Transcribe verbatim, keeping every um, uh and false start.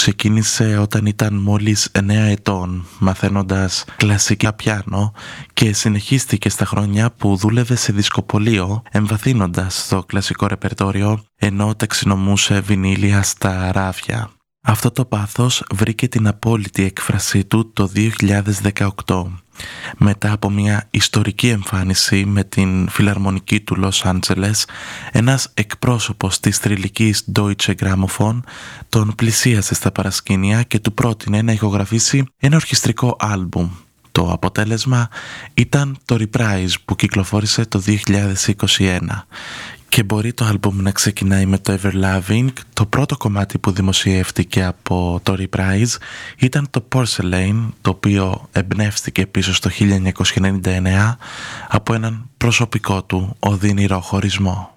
ξεκίνησε όταν ήταν μόλις εννέα ετών, μαθαίνοντας κλασικά πιάνο, και συνεχίστηκε στα χρόνια που δούλευε σε δισκοπωλείο, εμβαθύνοντας το κλασικό ρεπερτόριο ενώ ταξινομούσε βινίλια στα ράφια. Αυτό το πάθος βρήκε την απόλυτη έκφρασή του το δύο χιλιάδες δεκαοκτώ, μετά από μια ιστορική εμφάνιση με την φιλαρμονική του Λος Άντζελες. Ένας εκπρόσωπος της θρυλικής Deutsche Grammophon τον πλησίασε στα παρασκήνια και του πρότεινε να ηχογραφήσει ένα ορχιστρικό άλμπουμ. Το αποτέλεσμα ήταν το Reprise που κυκλοφόρησε το δύο χιλιάδες είκοσι ένα. Και μπορεί το άλμπουμ να ξεκινάει με το Everloving. Το πρώτο κομμάτι που δημοσιεύτηκε από το Reprise ήταν το Porcelain, το οποίο εμπνεύστηκε πίσω στο χίλια εννιακόσια ενενήντα εννέα από έναν προσωπικό του οδύνηρο χωρισμό.